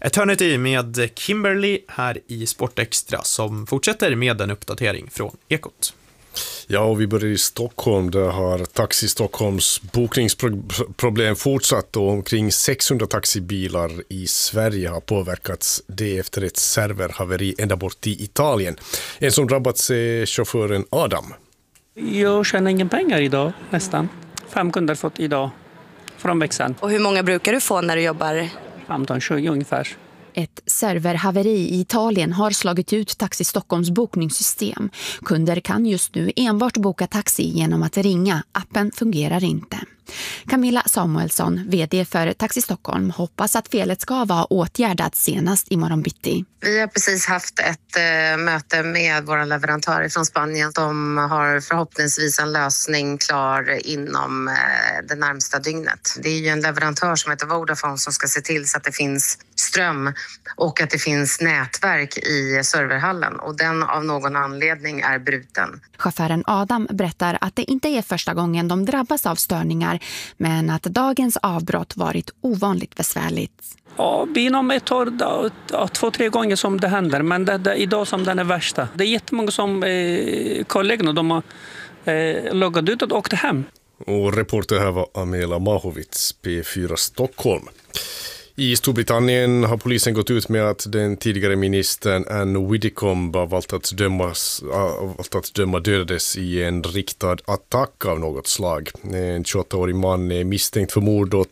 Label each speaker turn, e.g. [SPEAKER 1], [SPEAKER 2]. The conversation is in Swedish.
[SPEAKER 1] Ett hörnet i med Kimberly här i Sportextra som fortsätter med en uppdatering från Ekot.
[SPEAKER 2] Ja, och vi börjar i Stockholm. Där har Taxi Stockholms bokningsproblem fortsatt och omkring 600 taxibilar i Sverige har påverkats det efter ett serverhaveri ända bort i Italien. En som drabbats är chauffören Adam.
[SPEAKER 3] Jag tjänar ingen pengar idag, nästan. 5 kunder fått idag från växeln.
[SPEAKER 4] Och hur många brukar du få när du jobbar?
[SPEAKER 3] 15-20 ungefär.
[SPEAKER 5] Ett serverhaveri i Italien har slagit ut Taxi Stockholms bokningssystem. Kunder kan just nu enbart boka taxi genom att ringa. Appen fungerar inte. Camilla Samuelsson, vd för Taxi Stockholm, hoppas att felet ska vara åtgärdat senast imorgon bitti.
[SPEAKER 6] Vi har precis haft ett möte med våra leverantörer från Spanien. De har förhoppningsvis en lösning klar inom det närmsta dygnet. Det är ju en leverantör som heter Vodafone som ska se till så att det finns ström och att det finns nätverk i serverhallen. Och den av någon anledning är bruten.
[SPEAKER 5] Chauffören Adam berättar att det inte är första gången de drabbas av störningar, men att dagens avbrott varit ovanligt besvärligt.
[SPEAKER 3] Ja, inom ett år, 2-3 gånger som det händer, men det idag som den är värsta. Det är jättemånga som kollegorna, de har loggat ut och åkt hem.
[SPEAKER 2] Och reporter här var Amela Mahovits, P4 Stockholm. I Storbritannien har polisen gått ut med att den tidigare ministern Anne Widdecombe har valt att döma dödades i en riktad attack av något slag. En 28-årig man är misstänkt för mord och